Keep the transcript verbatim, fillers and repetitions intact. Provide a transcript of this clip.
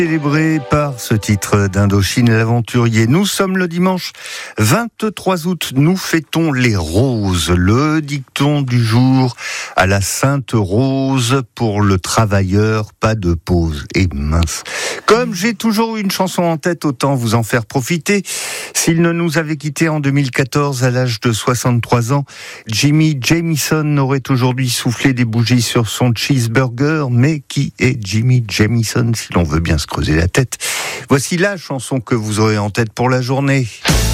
Célébré par ce titre d'Indochine l'aventurier. Nous sommes le dimanche vingt-trois août. Nous fêtons les roses. Le dicton du jour à la Sainte Rose: pour le travailleur, pas de pause. Et mince. Comme j'ai toujours une chanson en tête, autant vous en faire profiter. S'il ne nous avait quittés en deux mille quatorze à l'âge de soixante-trois ans, Jimmy Jamison aurait aujourd'hui soufflé des bougies sur son cheeseburger. Mais qui est Jimmy Jamison, si l'on veut bien se creuser la tête? Voici la chanson que vous aurez en tête pour la journée.